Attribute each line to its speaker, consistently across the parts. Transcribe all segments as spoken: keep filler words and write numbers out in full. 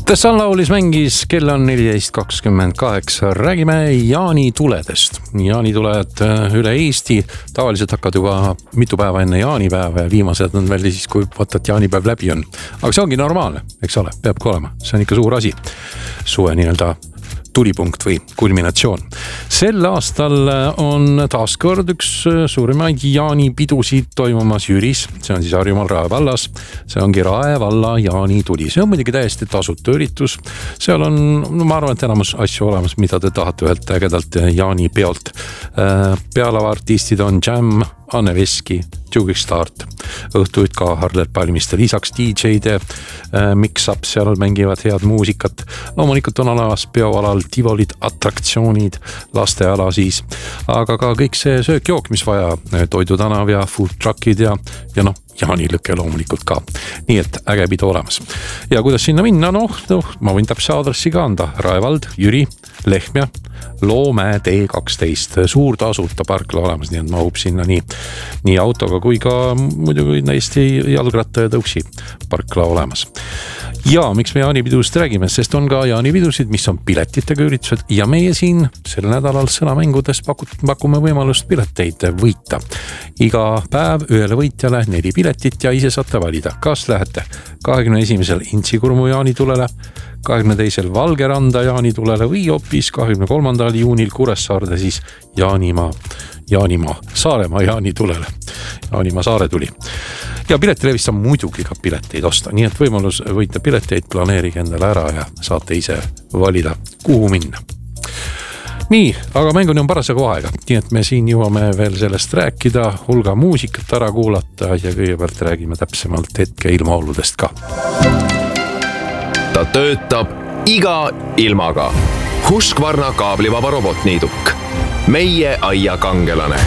Speaker 1: Tessan laulis mängis, kell on neliteist kakskümmend kaheksa. Räägime jaanituledest. Jaanituled üle Eesti tavaliselt hakkad juba mitu päeva enne jaanipäeva ja viimased on veel siis, kui vaatad jaanipäev läbi on. Aga see ongi normaalne, eks ole, peabki olema. See on ikka suur asi. Suve nii-öelda tulipunkt või kulminatsioon. Sel aastal on taaskord üks suurimaid jaanipidusid toimumas Jüris. See on siis Harjumaal Rae vallas. See ongi Rae valla jaanituli. See on muidugi täiesti tasuta üritus. Seal on, no ma arvan, et enamus asju olemas, mida te tahate ühelt ägedalt jaanipeolt. Pealavaartistid on Jam, Anne Veski, Jugi Start, õhtuid ka Harlet Palmiste, lisaks D J-de mix-up, seal mängivad head muusikat. Loomulikult on olemas peoalal tivolid, atraktsioonid, lasteala siis, aga ka kõik see söök-jook, mis vaja, toidutanav ja food truckid ja, ja noh, jaanilõke loomulikult ka. Nii et äge pidu olemas. Ja kuidas sinna minna? Noh, noh ma võin täpse aadressi ka anda. Raevald, Jüri, Lehtmja, Loomäe tee kaksteist. Suur tasuta parkla olemas, nii et mahub sinna nii, nii autoga kui ka muidugi näisti jalgratta ja tõuksi parkla olemas. Ja miks me jaanipidust räägime, sest on ka jaanipidusid, mis on piletitega üritused ja meie siin sel nädalal sõnamängudes pakume võimalust pileteid võita. Iga päev ühele võitjale neli piletit ja ise saate valida, kas lähete kahekümne esimesel Intsikurmu jaanitulele, kahekümne teisel Valgeranda jaanitulele või hoopis kahekümne kolmandal juunil Kuressaarde siis Jaanimaa, Jaanimaa, Saaremaa jaanitulele. Jaanimaa saare tuli. Ja piletilevist on muidugi ka pileteid osta, nii et võimalus võita pileteid, planeerige endale ära ja saate ise valida, kuhu minna. Nii, aga mänguni on parasjagu aega, nii et me siin jõuame veel sellest rääkida, hulga muusikat ära kuulata ja kõigepealt räägime täpsemalt hetke ilmaoludest ka.
Speaker 2: Ta töötab iga ilmaga. Husqvarna kaablivaba robotniiduk. Meie aia kangelane.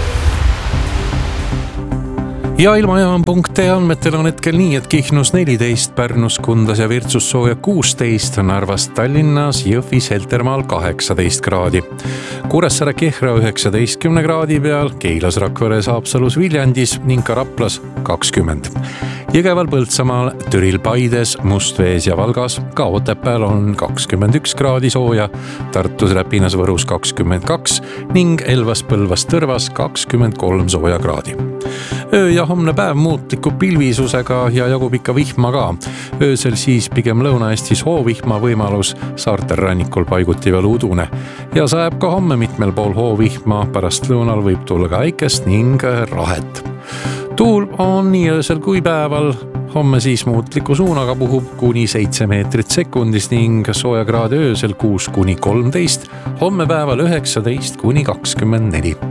Speaker 1: Ja ilmajaam punkt ee andmetel on hetkel nii, et Kihnus neliteist, Pärnus, Kundas ja Virtsus sooja kuusteist, Narvas, Tallinnas, Jõhvis, Heltermaal kaheksateist kraadi. Kuressaare Kehra üheksateistkümne kraadi peal, Keilas, Rakveres, Haapsalus, Viljandis ning ka Raplas kakskümmend. Jõgeval, Põltsamaal, Türil, Paides, Mustvees ja Valgas, ka Otepääl on kakskümmend üks kraadi sooja, Tartus, Räpinas, Võrus kakskümmend kaks ning Elvas, Põlvas, Tõrvas kakskümmend kolm sooja kraadi. Öö ja homne päev muutliku pilvisusega ja jagub ikka vihma ka. Öösel siis pigem Lõuna-Eestis hoovihma võimalus, saartel rannikul paiguti veel udune. Ja sajab ka homme mitmel pool hoovihma, pärast lõunal võib tulla ka äikest ning rahet. Tuul on nii öösel kui päeval, homme siis muutliku suunaga puhub kuni seitse meetrit sekundis ning sooja kraadi öösel kuus kuni kolmteist, homme päeval üheksateist kuni kakskümmend neli.